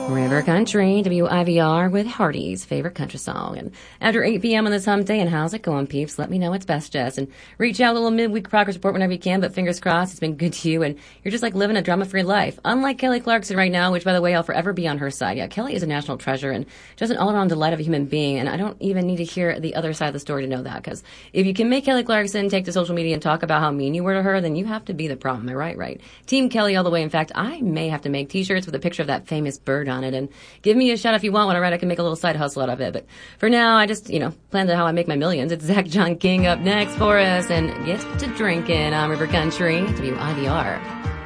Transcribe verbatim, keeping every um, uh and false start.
River Country, W I V R, with Hardy's favorite country song. And after eight p.m. on this hump day, and how's it going, peeps? Let me know it's best, Jess. And reach out a little midweek progress report whenever you can, but fingers crossed it's been good to you, and you're just like living a drama-free life. Unlike Kelly Clarkson right now, which, by the way, I'll forever be on her side. Yeah, Kelly is a national treasure and just an all-around delight of a human being, and I don't even need to hear the other side of the story to know that, because if you can make Kelly Clarkson take to social media and talk about how mean you were to her, then you have to be the problem. Am I right? Right. Team Kelly all the way. In fact, I may have to make t-shirts with a picture of that famous bird on it, and give me a shout if you want one. All right, I can make a little side hustle out of it. But for now, I just, you know, plan to how I make my millions. It's Zach John King up next for us, and get to drinking on River Country, W I V R.